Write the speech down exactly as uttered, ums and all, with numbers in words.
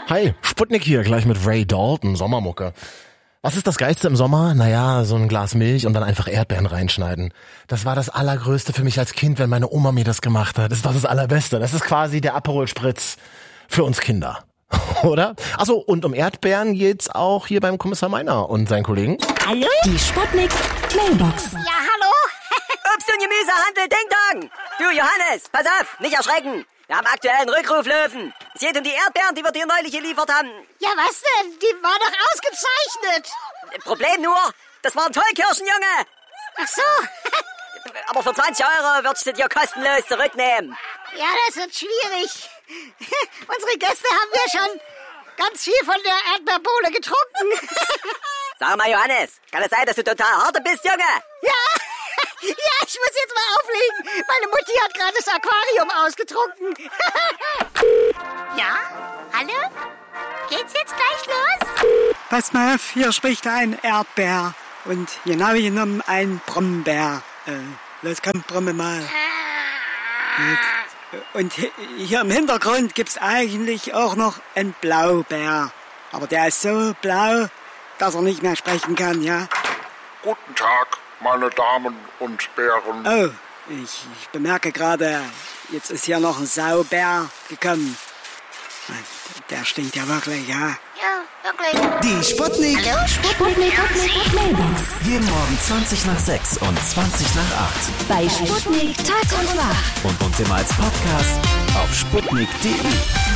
Hi, Sputnik hier, gleich mit Ray Dalton, Sommermucke. Was ist das Geilste im Sommer? Naja, so ein Glas Milch und dann einfach Erdbeeren reinschneiden. Das war das Allergrößte für mich als Kind, wenn meine Oma mir das gemacht hat. Das ist doch das Allerbeste. Das ist quasi der Aperol Spritz für uns Kinder. Oder? Achso, und um Erdbeeren geht's auch hier beim Kommissar Meiner und seinen Kollegen. Hallo? Die Sputnik Mailbox. Ja, hallo? Obst- und Gemüsehandel Ding Dong. Du Johannes, pass auf, nicht erschrecken. Wir haben aktuell einen Rückruf löwen. Es geht um die Erdbeeren, die wir dir neulich geliefert haben. Ja, was denn? Die war doch ausgezeichnet. Problem nur, das waren Tollkirschen, Junge. Ach so. Aber für zwanzig Euro würdest du dir kostenlos zurücknehmen. Ja, das wird schwierig. Unsere Gäste haben ja schon ganz viel von der Erdbeerbohle getrunken. Sag mal, Johannes, kann es sein, dass du total harte bist, Junge? Ja. Ja, ich muss jetzt mal auflegen. Meine Mutti hat gerade das Aquarium ausgetrunken. Ja? Hallo? Geht's jetzt gleich los? Pass mal auf, hier spricht ein Erdbeer. Und genau genommen ein Brombeer. Äh, los, komm, bromme mal. Und hier im Hintergrund gibt's eigentlich auch noch einen Blaubeer. Aber der ist so blau, dass er nicht mehr sprechen kann, ja? Guten Tag, meine Damen und Bären. Oh, ich, ich bemerke gerade, jetzt ist hier noch ein Saubär gekommen. Der stinkt ja wirklich, ja? Ja, wirklich. Die Sputnik. Hallo, Sputnik Mailbox. Jeden Morgen zwanzig nach sechs und zwanzig nach acht. Bei Sputnik Tag und Wach. Und uns immer als Podcast auf sputnik punkt de.